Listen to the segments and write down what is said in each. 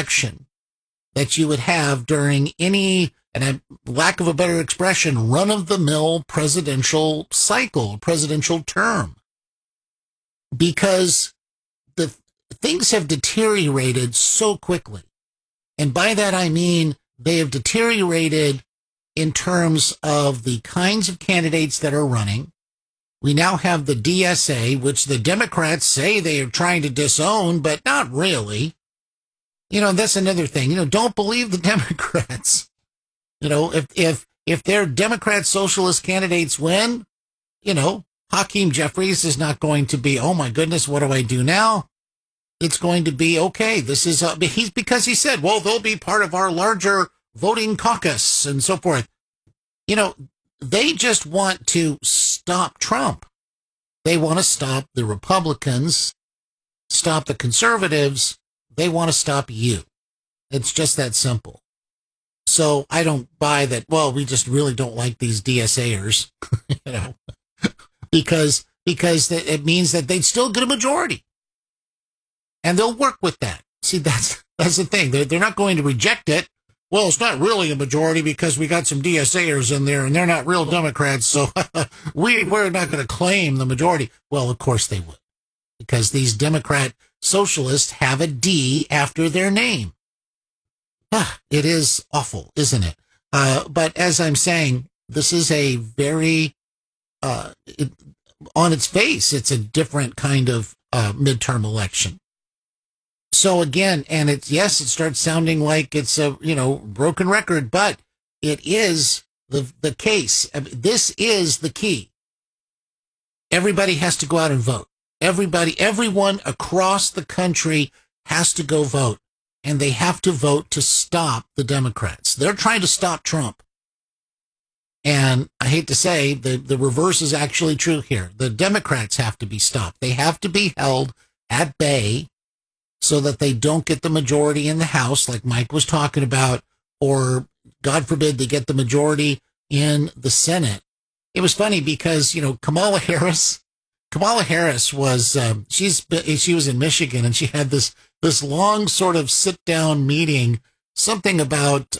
election that you would have during any, and a lack of a better expression, run-of-the-mill presidential cycle, presidential term. Because the things have deteriorated so quickly. And by that I mean they have deteriorated in terms of the kinds of candidates that are running. We now have the DSA, which the Democrats say they are trying to disown, but not really. You know, that's another thing. You know, don't believe the Democrats. You know, if their Democrat socialist candidates win, you know, Hakeem Jeffries is not going to be, oh my goodness, what do I do now? It's going to be, okay, this is, because he said, well, they'll be part of our larger voting caucus and so forth. You know, they just want to stop Trump. They want to stop the Republicans, stop the conservatives. They want to stop you. It's just that simple. So I don't buy that, well, we just really don't like these DSAers, you know, because it means that they'd still get a majority. And they'll work with that. See, that's the thing. They're not going to reject it. Well, it's not really a majority because we got some DSAers in there and they're not real Democrats, so we're not going to claim the majority. Well, of course they would, because these Democrat socialists have a D after their name. It is awful, isn't it? But as I'm saying, this is a very, on its face, it's a different kind of midterm election. So again, and it starts sounding like it's a, you know, broken record, but it is the case. I mean, this is the key. Everybody has to go out and vote. Everyone across the country has to go vote, and they have to vote to stop the Democrats. They're trying to stop Trump. And I hate to say, the reverse is actually true here. The Democrats have to be stopped. They have to be held at bay so that they don't get the majority in the House, like Mike was talking about, or God forbid they get the majority in the Senate. It was funny because, you know, Kamala Harris was, she was in Michigan, and she had this long sort of sit down meeting, something about,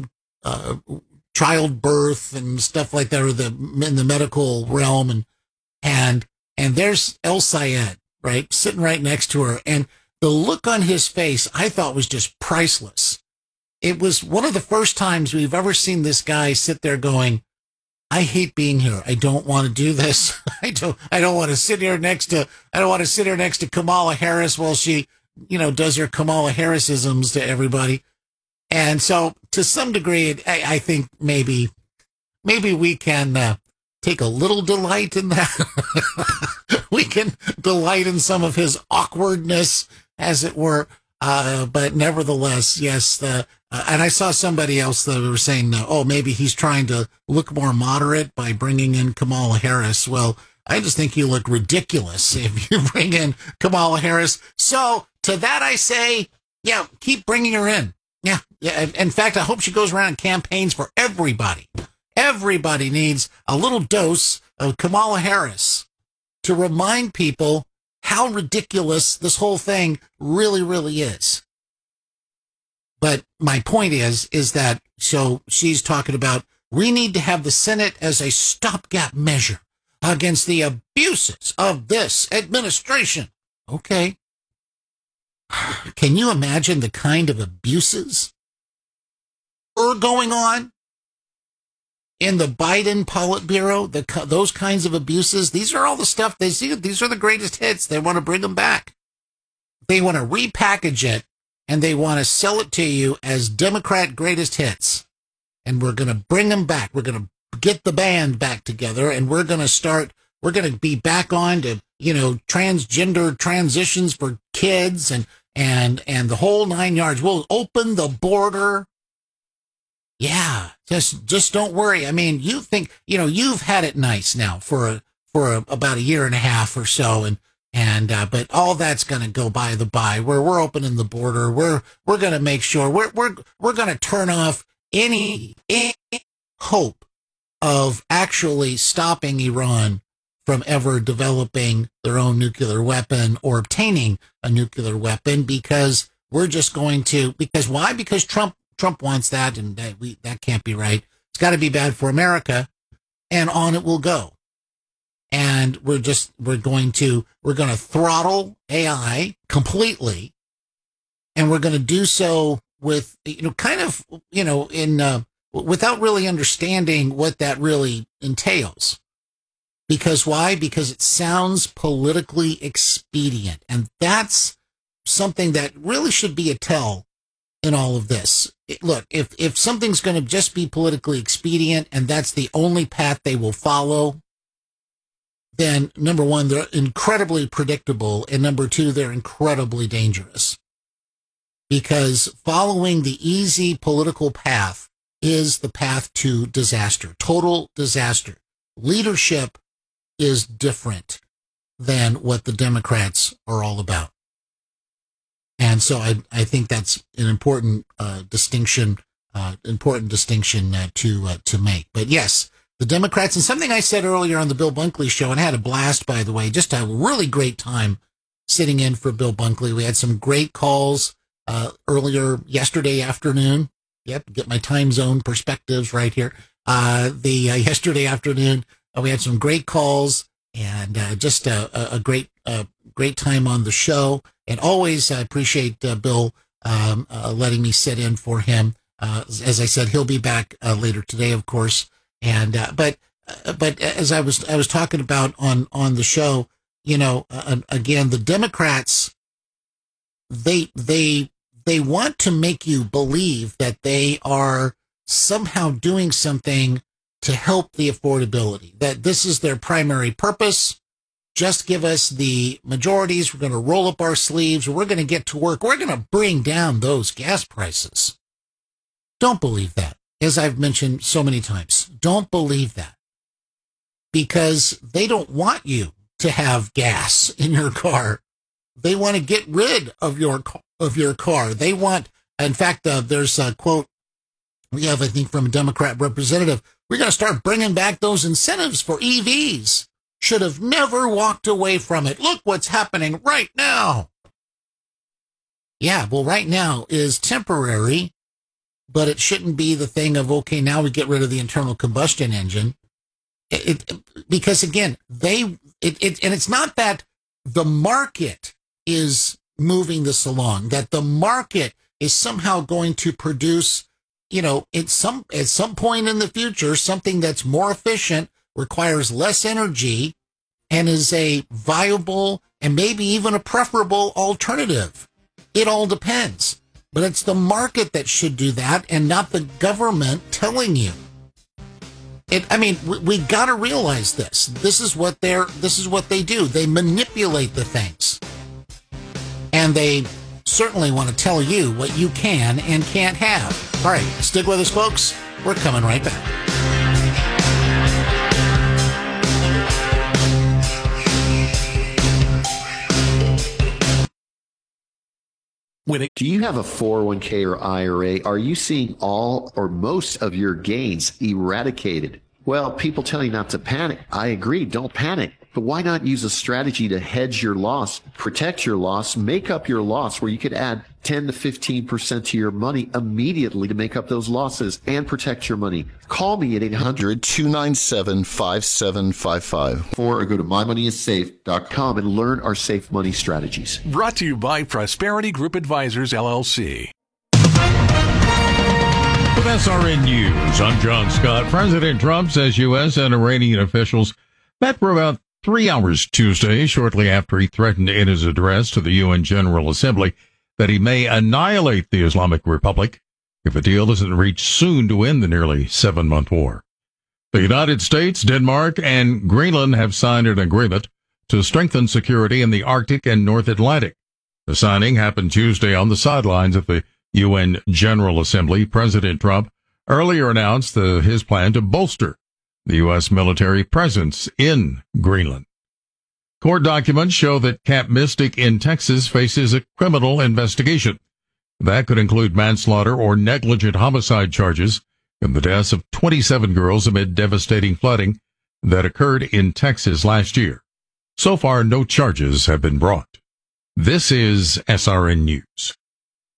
childbirth and stuff like that, or in the medical realm. And there's El Sayed, right, sitting right next to her. And the look on his face, I thought, was just priceless. It was one of the first times we've ever seen this guy sit there going, I hate being here. I don't want to do this. I don't want to sit here next to Kamala Harris while she, you know, does her Kamala Harrisisms to everybody. And so to some degree, I think maybe we can take a little delight in that. We can delight in some of his awkwardness, as it were. But nevertheless, yes. And I saw somebody else that were saying, oh, maybe he's trying to look more moderate by bringing in Kamala Harris. Well, I just think you look ridiculous if you bring in Kamala Harris. So to that I say, yeah, keep bringing her in. Yeah. In fact, I hope she goes around and campaigns for everybody. Everybody needs a little dose of Kamala Harris to remind people how ridiculous this whole thing really, really is. But my point is that, so she's talking about, we need to have the Senate as a stopgap measure against the abuses of this administration. Okay. Can you imagine the kind of abuses are going on in the Biden Politburo? Those kinds of abuses. These are all the stuff they see. These are the greatest hits. They want to bring them back. They want to repackage it, and they want to sell it to you as Democrat greatest hits. And we're going to bring them back. We're going to get the band back together, and we're going to be back on to, you know, transgender transitions for kids and the whole 9 yards. We'll open the border. Yeah, just don't worry. I mean, you think, you know, you've had it nice now for about a year and a half or so, but all that's going to go by the by. We're opening the border. We're going to make sure we're going to turn off any hope of actually stopping Iran from ever developing their own nuclear weapon or obtaining a nuclear weapon, because we're just going to, because why? Because Trump wants that, and that can't be right. It's got to be bad for America, and on it will go. And we're going to throttle AI completely, and we're going to do so with, without really understanding what that really entails. Because why? Because it sounds politically expedient. And that's something that really should be a tell in all of this. Look, if something's going to just be politically expedient and that's the only path they will follow, then number one, they're incredibly predictable. And number two, they're incredibly dangerous. Because following the easy political path is the path to disaster, total disaster. Leadership is different than what the Democrats are all about. And so I think that's an important distinction to make. But yes, the Democrats, and something I said earlier on the Bill Bunkley show, and I had a blast, by the way, just a really great time sitting in for Bill Bunkley. We had some great calls earlier yesterday afternoon. Yep, get my time zone perspectives right here. Yesterday afternoon, we had some great calls and just a great time on the show. And always appreciate Bill letting me sit in for him. As I said, he'll be back later today, of course. And but as I was talking about on the show, again, the Democrats, they want to make you believe that they are somehow doing something to help the affordability, that this is their primary purpose. Just give us the majorities. We're going to roll up our sleeves. We're going to get to work. We're going to bring down those gas prices. Don't believe that. As I've mentioned so many times, don't believe that, because they don't want you to have gas in your car. They want to get rid of your car. They want, in fact, there's a quote we have, I think, from a Democrat representative. We're going to start bringing back those incentives for EVs. Should have never walked away from it. Look what's happening right now. Yeah, well, right now is temporary, but it shouldn't be the thing of, okay, now we get rid of the internal combustion engine. Because again, and it's not that the market is moving this along, that the market is somehow going to produce, at some point in the future, something that's more efficient, requires less energy, and is a viable and maybe even a preferable alternative. It all depends. But it's the market that should do that and not the government telling you. We got to realize this. This is what they do. They manipulate the things. And they certainly want to tell you what you can and can't have. All right, stick with us, folks. We're coming right back. Do you have a 401k or IRA? Are you seeing all or most of your gains eradicated? Well, people tell you not to panic. I agree, don't panic. But why not use a strategy to hedge your loss, protect your loss, make up your loss, where you could add 10 to 15% to your money immediately to make up those losses and protect your money? Call me at 800-297-5755 or go to mymoneyissafe.com and learn our safe money strategies. Brought to you by Prosperity Group Advisors, LLC. With SRN News, I'm John Scott. President Trump says U.S. and Iranian officials met for about 3 hours Tuesday, shortly after he threatened in his address to the UN General Assembly that he may annihilate the Islamic Republic if a deal isn't reached soon to end the nearly 7-month war. The United States, Denmark, and Greenland have signed an agreement to strengthen security in the Arctic and North Atlantic. The signing happened Tuesday on the sidelines of the UN General Assembly. President Trump earlier announced his plan to bolster the U.S. military presence in Greenland. Court documents show that Camp Mystic in Texas faces a criminal investigation. That could include manslaughter or negligent homicide charges in the deaths of 27 girls amid devastating flooding that occurred in Texas last year. So far, no charges have been brought. This is SRN News.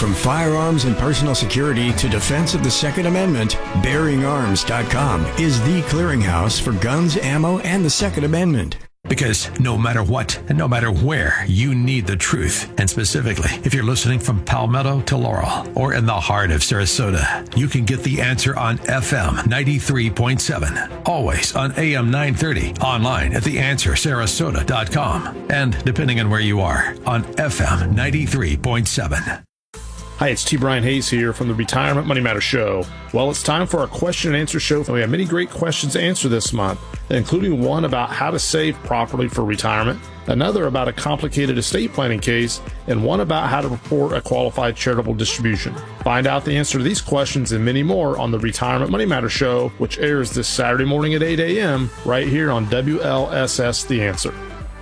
From firearms and personal security to defense of the Second Amendment, BearingArms.com is the clearinghouse for guns, ammo, and the Second Amendment. Because no matter what and no matter where, you need the truth. And specifically, if you're listening from Palmetto to Laurel or in the heart of Sarasota, you can get the answer on FM 93.7, always on AM 930, online at theanswersarasota.com, and depending on where you are, on FM 93.7. Hi, it's T. Brian Hayes here from the Retirement Money Matter Show. Well, it's time for our question and answer show. We have many great questions to answer this month, including one about how to save properly for retirement, another about a complicated estate planning case, and one about how to report a qualified charitable distribution. Find out the answer to these questions and many more on the Retirement Money Matter Show, which airs this Saturday morning at 8 a.m. right here on WLSS The Answer.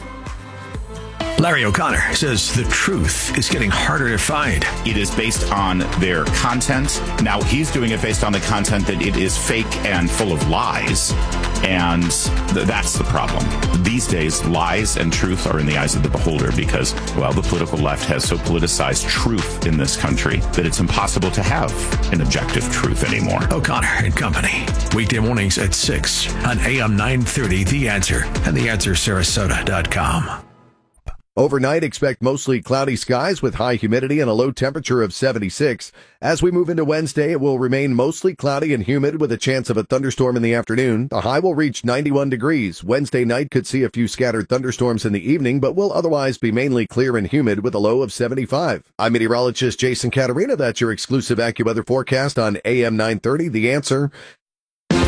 Larry O'Connor says the truth is getting harder to find. It is based on their content. Now, he's doing it based on the content that it is fake and full of lies. And that's the problem. These days, lies and truth are in the eyes of the beholder because, well, the political left has so politicized truth in this country that it's impossible to have an objective truth anymore. O'Connor and Company. Weekday mornings at 6 on AM 930 The Answer and theanswersarasota.com. Overnight, expect mostly cloudy skies with high humidity and a low temperature of 76. As we move into Wednesday, it will remain mostly cloudy and humid with a chance of a thunderstorm in the afternoon. The high will reach 91 degrees. Wednesday night could see a few scattered thunderstorms in the evening, but will otherwise be mainly clear and humid with a low of 75. I'm meteorologist Jason Caterina. That's your exclusive AccuWeather forecast on AM 930, The Answer.